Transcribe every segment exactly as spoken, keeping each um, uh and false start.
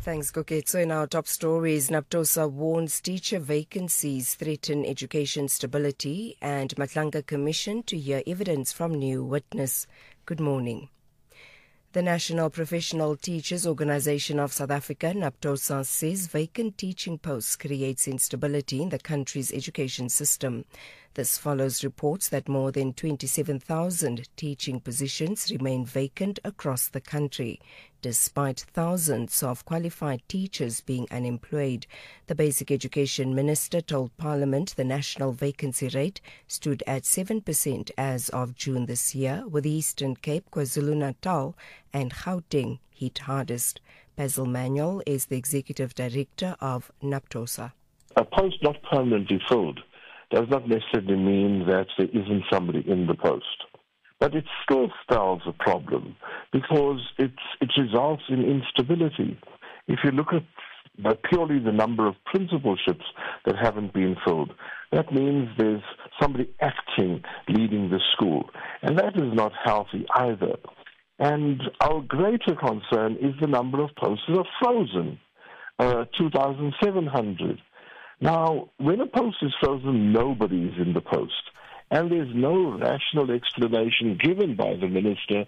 Thanks, Koketso. In our top stories, NAPTOSA warns teacher vacancies threaten education stability, and Matlanga Commission to hear evidence from new witness. Good morning. The National Professional Teachers Organisation of South Africa, NAPTOSA, says vacant teaching posts creates instability in the country's education system. This follows reports that more than twenty-seven thousand teaching positions remain vacant across the country, despite thousands of qualified teachers being unemployed. The Basic Education Minister told Parliament the national vacancy rate stood at seven percent as of June this year, with the Eastern Cape, KwaZulu-Natal and Gauteng hit hardest. Basil Manuel is the Executive Director of NAPTOSA. A post not permanently filled does not necessarily mean that there isn't somebody in the post. But it still spells a problem because it's, it results in instability. If you look at the, purely the number of principalships that haven't been filled, that means there's somebody acting, leading the school. And that is not healthy either. And our greater concern is the number of posts that are frozen, uh, two thousand seven hundred. Now, when a post is frozen, nobody is in the post. And there's no rational explanation given by the minister.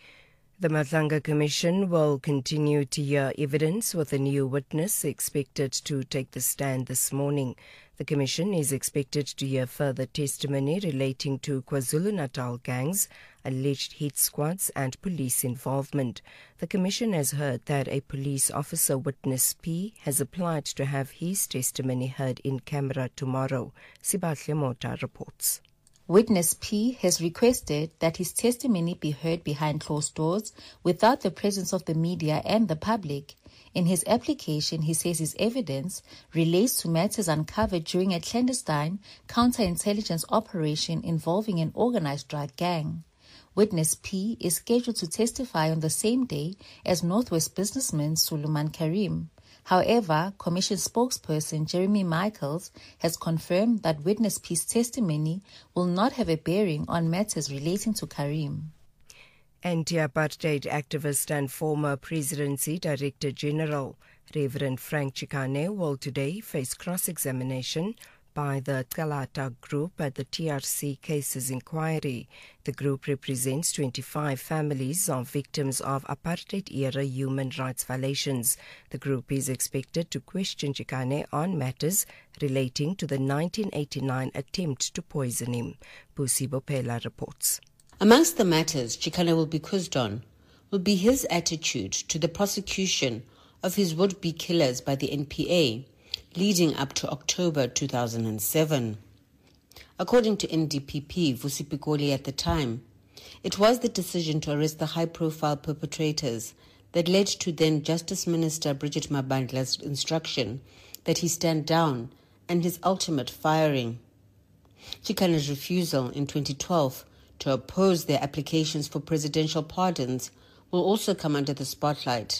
The Matlanga Commission will continue to hear evidence, with a new witness expected to take the stand this morning. The Commission is expected to hear further testimony relating to KwaZulu-Natal gangs, alleged hit squads and police involvement. The Commission has heard that a police officer, Witness P, has applied to have his testimony heard in camera tomorrow. Sibatle Mota reports. Witness P has requested that his testimony be heard behind closed doors without the presence of the media and the public. In his application, he says his evidence relates to matters uncovered during a clandestine counterintelligence operation involving an organized drug gang. Witness P is scheduled to testify on the same day as Northwest businessman Suleiman Karim. However, Commission spokesperson Jeremy Michaels has confirmed that Witness P's testimony will not have a bearing on matters relating to Karim. Anti-apartheid activist and former Presidency Director General Reverend Frank Chikane will today face cross-examination by the Kalata Group at the T R C Cases Inquiry. The group represents twenty-five families of victims of apartheid-era human rights violations. The group is expected to question Chikane on matters relating to the nineteen eighty-nine attempt to poison him. Busi Bopela reports. Amongst the matters Chikane will be quizzed on will be his attitude to the prosecution of his would-be killers by the N P A, leading up to October two thousand seven. According to N D P P Vusi Pikoli at the time, it was the decision to arrest the high-profile perpetrators that led to then Justice Minister Bridget Mabandla's instruction that he stand down and his ultimate firing. Chikane's refusal in twenty twelve to oppose their applications for presidential pardons will also come under the spotlight,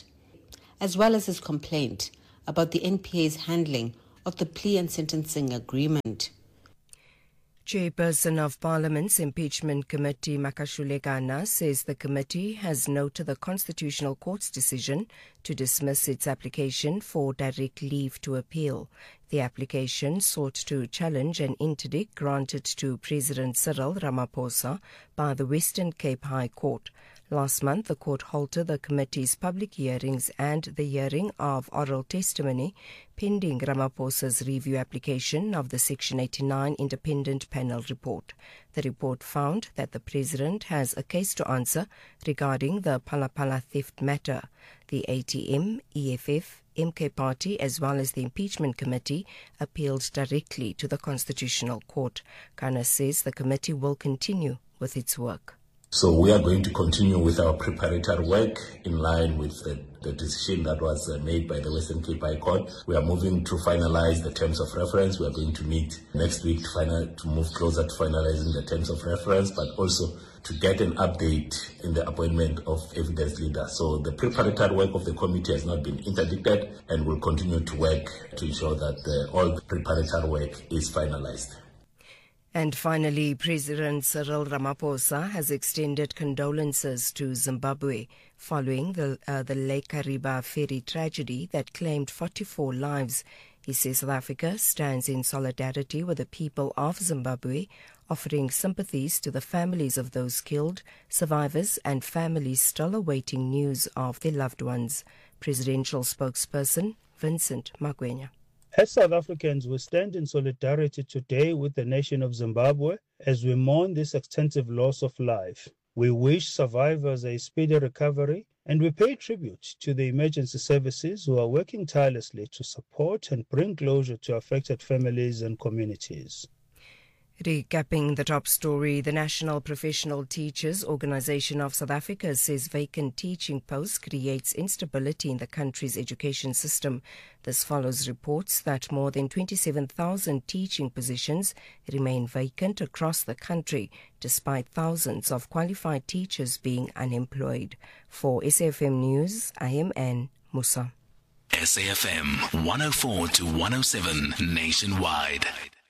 as well as his complaint about the N P A's handling of the plea and sentencing agreement. Chairperson of Parliament's Impeachment Committee, Makashule Gana, says the committee has noted the Constitutional Court's decision to dismiss its application for direct leave to appeal. The application sought to challenge an interdict granted to President Cyril Ramaphosa by the Western Cape High Court. Last month, the court halted the committee's public hearings and the hearing of oral testimony pending Ramaphosa's review application of the Section eighty-nine Independent Panel Report. The report found that the President has a case to answer regarding the Phalaphala theft matter. The A T M, E F F, M K Party as well as the Impeachment Committee appealed directly to the Constitutional Court. Kana says the committee will continue with its work. So we are going to continue with our preparatory work in line with the, the decision that was uh, made by the Western Cape High Court. We are moving to finalize the terms of reference. We are going to meet next week to, final, to move closer to finalizing the terms of reference, but also to get an update in the appointment of evidence leaders. So the preparatory work of the committee has not been interdicted and will continue to work to ensure that the, all the preparatory work is finalized. And finally, President Cyril Ramaphosa has extended condolences to Zimbabwe following the, uh, the Lake Kariba ferry tragedy that claimed forty-four lives. He says South Africa stands in solidarity with the people of Zimbabwe, offering sympathies to the families of those killed, survivors and families still awaiting news of their loved ones. Presidential spokesperson Vincent Magwenya. As South Africans, we stand in solidarity today with the nation of Zimbabwe as we mourn this extensive loss of life. We wish survivors a speedy recovery, and we pay tribute to the emergency services who are working tirelessly to support and bring closure to affected families and communities. Recapping the top story, the National Professional Teachers Organisation of South Africa says vacant teaching posts creates instability in the country's education system. This follows reports that more than twenty-seven thousand teaching positions remain vacant across the country, despite thousands of qualified teachers being unemployed. For S A F M News, I am Anne Musa. S A F M one oh four to one oh seven nationwide.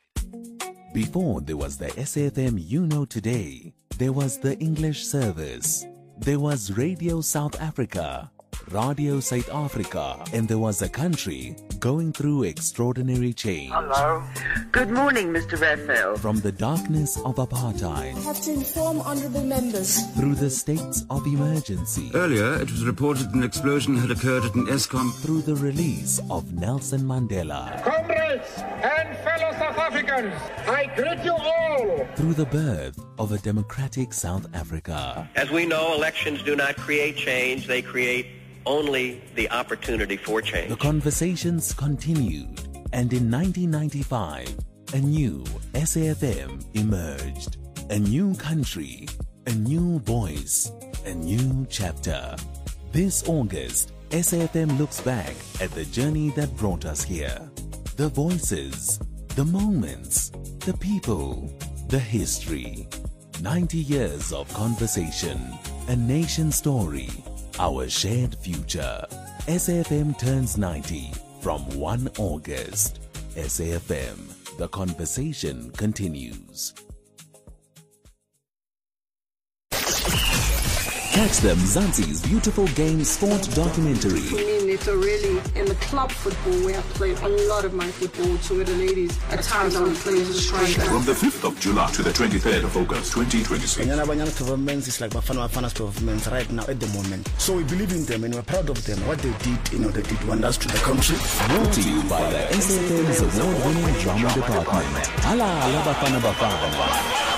Before there was the S A F M You Know Today, there was the English service, there was Radio South Africa, Radio South Africa, and there was a country going through extraordinary change. Hello. Good morning, Mister Raphael. From the darkness of apartheid, I have to inform honourable members, through the states of emergency. Earlier, it was reported an explosion had occurred at an ESCOM. Through the release of Nelson Mandela. Comrades and fellow South Africans, I greet you all. Through the birth of a democratic South Africa. As we know, elections do not create change, they create only the opportunity for change. The conversations continued, and in nineteen ninety-five, a new S A F M emerged. A new country, a new voice, a new chapter. This August, S A F M looks back at the journey that brought us here. The voices, the moments, the people, the history. ninety years of conversation, a nation story, our shared future. S A F M turns ninety from first of August. S A F M, the conversation continues. Catch the Mzansi's Beautiful Game Sport documentary. For me, Neto, really, in the club football where I played a lot of my football, to where the ladies, at times I would play as a striker. From the fifth of July to the twenty-third of August twenty twenty-six. Banyana Banyana governments is like Bafana Bafana's government right now at the moment. So we believe in them and we're proud of them. What they did, you know, they did wonders to the country. Brought to you by the S A F M's award-winning drama department. Hala, Ala Bafana Bafana.